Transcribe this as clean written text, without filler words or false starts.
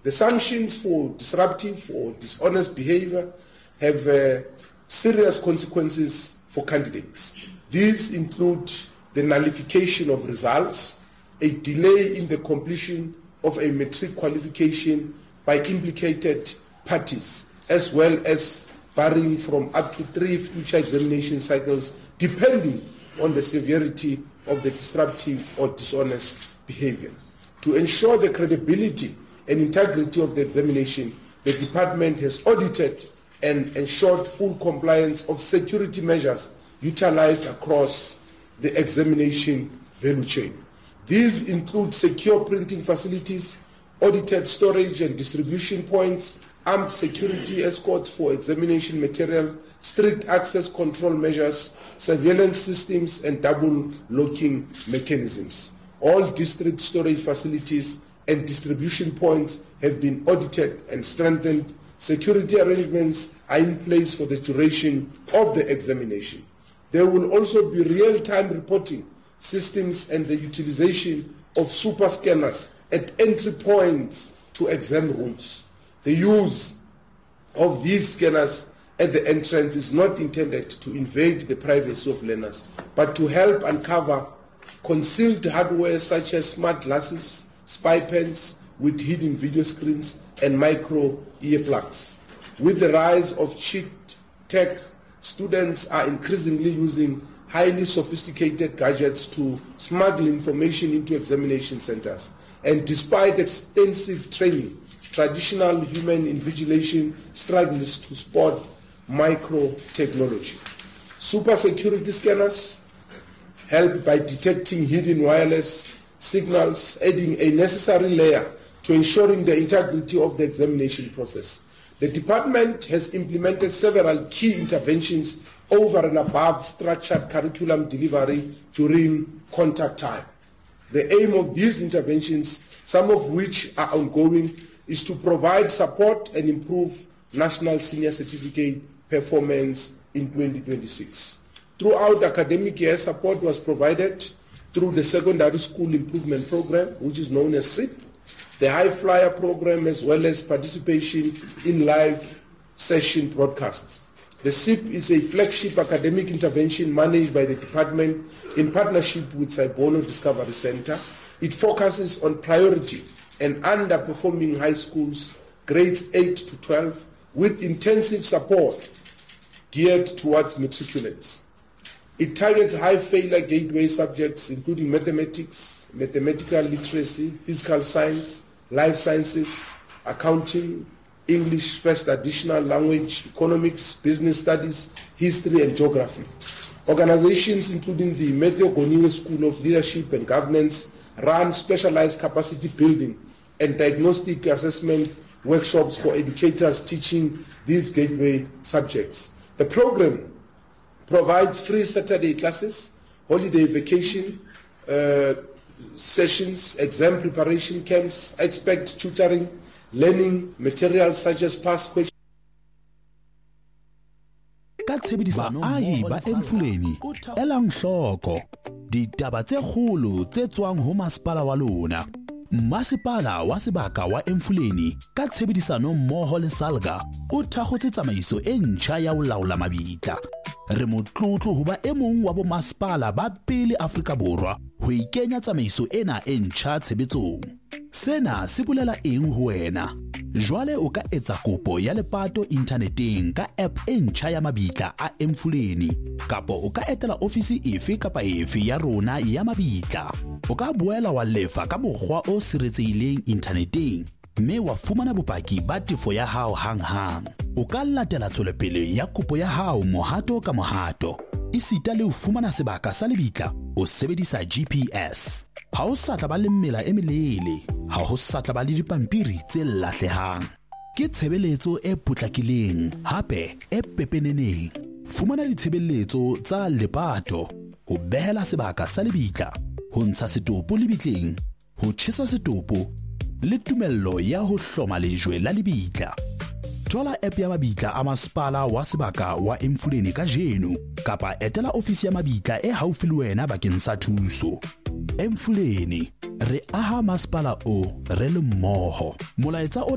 The sanctions for disruptive or dishonest behavior have serious consequences for candidates. These include the nullification of results, a delay in the completion of a matric qualification by implicated parties, as well as barring from up to 3 future examination cycles, depending on the severity of the disruptive or dishonest behavior. To ensure the credibility and integrity of the examination, the department has audited and ensured full compliance of security measures utilized across the examination value chain. These include secure printing facilities, audited storage and distribution points, armed security escorts for examination material, strict access control measures, surveillance systems, and double locking mechanisms. All district storage facilities and distribution points have been audited and strengthened. Security arrangements are in place for the duration of the examination. There will also be real-time reporting systems and the utilization of super scanners at entry points to exam rooms. The use of these scanners at the entrance is not intended to invade the privacy of learners, but to help uncover concealed hardware such as smart glasses, spy pens with hidden video screens, and micro earplugs. With the rise of cheat tech, students are increasingly using highly sophisticated gadgets to smuggle information into examination centers. And despite extensive training, traditional human invigilation struggles to spot micro technology. Super security scanners help by detecting hidden wireless signals, adding a necessary layer to ensuring the integrity of the examination process. The department has implemented several key interventions over and above structured curriculum delivery during contact time. The aim of these interventions, some of which are ongoing, is to provide support and improve national senior certificate performance in 2026. Throughout the academic year, support was provided through the Secondary School Improvement Program, which is known as SIP, the High Flyer Program, as well as participation in live session broadcasts. The SIP is a flagship academic intervention managed by the department in partnership with Saibono Discovery Center. It focuses on priority and underperforming high schools, grades 8 to 12, with intensive support geared towards matriculates. It targets high failure gateway subjects, including mathematics, mathematical literacy, physical science, life sciences, accounting, English first additional language, economics, business studies, history, and geography. Organizations including the Matthew Goniwe School of Leadership and Governance run specialized capacity building and diagnostic assessment workshops for educators teaching these gateway subjects. The program provides free Saturday classes, holiday vacation sessions, exam preparation camps, expert tutoring, learning materials such as past questions. Ka tshebedisano ai ba Emfuleni elang hloko ditaba tse kgolo tse tswang ho masepala wa lona. Masepala wa sebaka wa Emfuleni ka tshebedisano mmoho le Salga o thakgotse tsamaiso e ntjha ya ho laola mabitla. Re motlotlo ho ba e mong wa bo masepala ba pele Afrika Borwa ho ikenya tsamaiso ena e ntjha tshebetsong. Sena se bolela eng ho wena? Jwale o ka etsa kopo ya lepato inthaneteng ka app e ntjha ya mabitla a Emfuleni, kapo o ka etela ofisi efe kapa efe ya rona ya mabitla. O ka boela wa lefa ka mokgwa o siretsehileng inthaneteng, mme wa fumana bopaki ba tefo ya hao hang-hang. O ka latela tswelepele ya kopo ya hao mohato ka mohato. Isita le ho fumana sebaka sa lebitla o sebedisa GPS. Ha o sa tla ba le mmela e melele, ha ho sa tla ba le dipampiri tse lahlehang. Ke tshebeletso e potlakileng, hape e pepeneneng. Fumana ditshebeletso tsa lepato, ho behela sebaka sa lebitla, ho ntsha setopo lebitleng, ho tjhesa setopo, le tumello ya ho hloma lejwe la lebitla. Thola app ya mabitla a masepala wa sebaka wa Emfuleni ka jeno, kapa etela ofisi ya mabitla e haufi le wena bakeng sa thuso. Emfuleni, re aha masepala o re le mmoho. Molaetsa